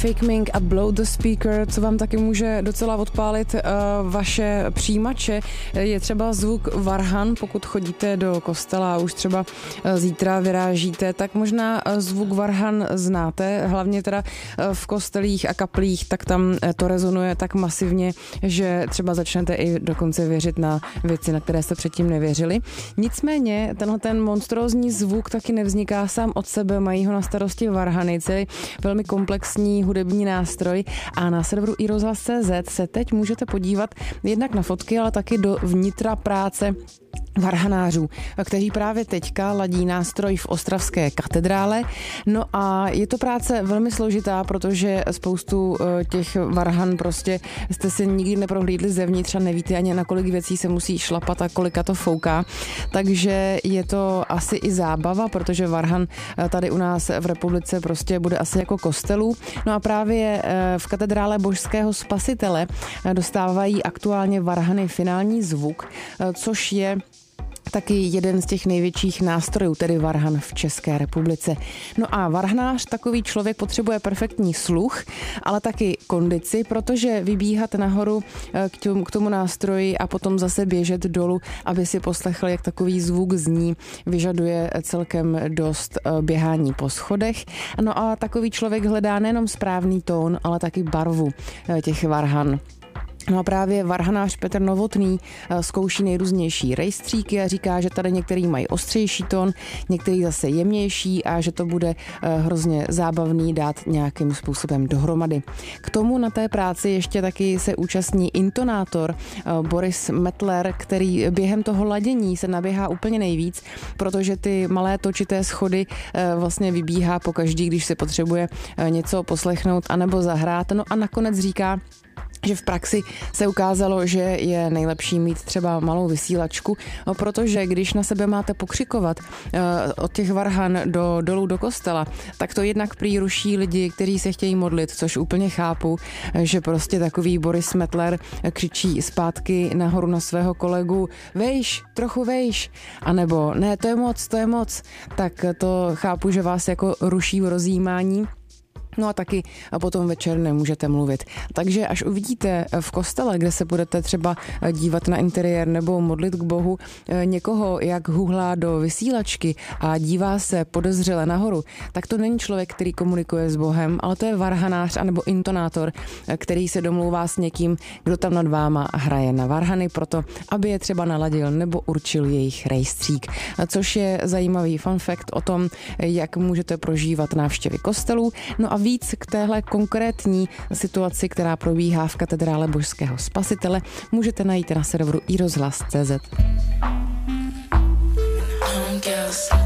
Fake Mink a Blow the Speaker, co vám taky může docela odpálit vaše přijímače, je třeba zvuk varhan. Pokud chodíte do kostela a už třeba zítra vyrážíte, tak možná zvuk varhan znáte, hlavně teda v kostelích a kaplích, tak tam to rezonuje tak masivně, že třeba začnete i dokonce věřit na věci, na které jste předtím nevěřili. Nicméně tenhle ten monstrózní zvuk taky nevzniká sám od sebe, mají ho na starosti varhany, celý velmi komplexní hudební nástroj a na serveru iRozhlas.cz se teď můžete podívat jednak na fotky, ale taky do vnitra práce varhanářů, kteří právě teďka ladí nástroj v ostravské katedrále. No a je to práce velmi složitá, protože spoustu těch varhan prostě jste si nikdy neprohlídli zevnitř a nevíte ani na kolik věcí se musí šlapat a kolika to fouká. Takže je to asi i zábava, protože varhan tady u nás v republice prostě bude asi jako kostelů. No a právě v katedrále Božského Spasitele dostávají aktuálně varhany finální zvuk, což je taky jeden z těch největších nástrojů, tedy varhan v České republice. No a varhanář, takový člověk potřebuje perfektní sluch, ale taky kondici, protože vybíhat nahoru k tomu nástroji a potom zase běžet dolů, aby si poslechl, jak takový zvuk zní, vyžaduje celkem dost běhání po schodech. No a takový člověk hledá nejenom správný tón, ale taky barvu těch varhan. No a právě varhanář Petr Novotný zkouší nejrůznější rejstříky a říká, že tady některý mají ostřejší tón, některý zase jemnější a že to bude hrozně zábavný dát nějakým způsobem dohromady. K tomu na té práci ještě taky se účastní intonátor Boris Metler, který během toho ladění se naběhá úplně nejvíc, protože ty malé točité schody vlastně vybíhá pokaždý, když se potřebuje něco poslechnout anebo zahrát. No a nakonec říká, že v praxi se ukázalo, že je nejlepší mít třeba malou vysílačku, protože když na sebe máte pokřikovat od těch varhan dolů do kostela, tak to jednak prý ruší lidi, kteří se chtějí modlit, což úplně chápu, že prostě takový Boris Metler křičí zpátky nahoru na svého kolegu vejš, trochu vejš, anebo ne, to je moc, tak to chápu, že vás jako ruší v rozjímání. No a taky potom večer nemůžete mluvit. Takže až uvidíte v kostele, kde se budete třeba dívat na interiér nebo modlit k Bohu, někoho, jak huhlá do vysílačky a dívá se podezřele nahoru, tak to není člověk, který komunikuje s Bohem, ale to je varhanář anebo intonátor, který se domlouvá s někým, kdo tam nad váma hraje na varhany proto, aby je třeba naladil nebo určil jejich rejstřík. Což je zajímavý fun fact o tom, jak můžete prožívat návštěvy kostelů. No a víc k téhle konkrétní situaci, která probíhá v katedrále Božského Spasitele, můžete najít na serveru iRozhlas.cz.